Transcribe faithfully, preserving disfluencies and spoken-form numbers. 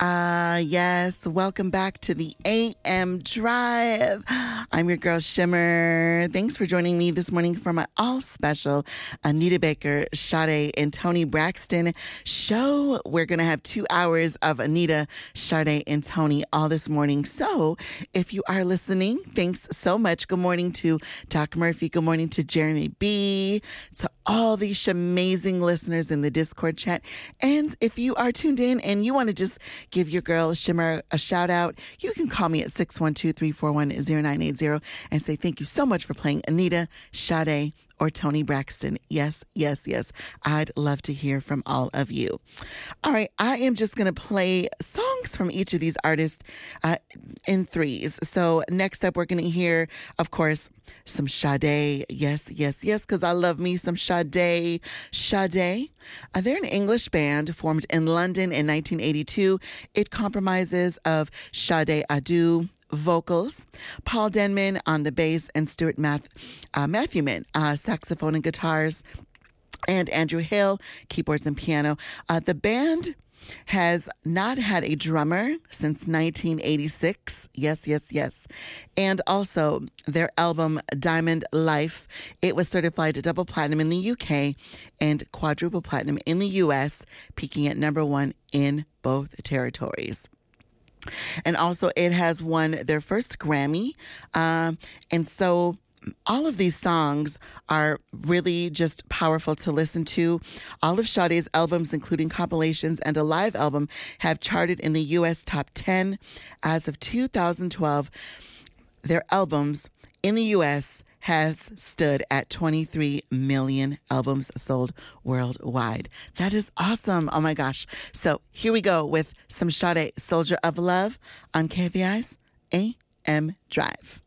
Ah, uh, yes. Welcome back to the A M Drive. I'm your girl, Shimmer. Thanks for joining me this morning for my all-special Anita Baker, Sade, and Toni Braxton show. We're going to have two hours of Anita, Sade, and Toni all this morning. So if you are listening, thanks so much. Good morning to Doc Murphy. Good morning to Jeremy B. To all these amazing listeners in the Discord chat. And if you are tuned in and you want to just give your girl Shimmer a shout out, you can call me at six one two, three four one, zero nine eight zero and say thank you so much for playing Anita, Sade, or Toni Braxton. Yes, yes, yes. I'd love to hear from all of you. All right, I am just going to play songs from each of these artists uh, in threes. So next up, we're going to hear, of course, some Sade. Yes, yes, yes, because I love me some Sade. Sade. Uh, they're an English band formed in London in nineteen eighty-two. It compromises of Sade Adu, vocals, Paul Denman on the bass, and Stuart Math- uh, Matthewman, uh, saxophone and guitars, and Andrew Hill, keyboards and piano. Uh, the band has not had a drummer since nineteen eighty-six. Yes, yes, yes. And also their album Diamond Life, it was certified double platinum in the U K and quadruple platinum in the U S, peaking at number one in both territories. And also it has won their first Grammy. Um, and so all of these songs are really just powerful to listen to. All of Sade's albums, including compilations and a live album, have charted in the U S top ten. As of two thousand twelve, their albums in the U S has stood at twenty-three million albums sold worldwide. That is awesome. Oh my gosh. So here we go with some Sade, Soldier of Love on K V I's A M Drive.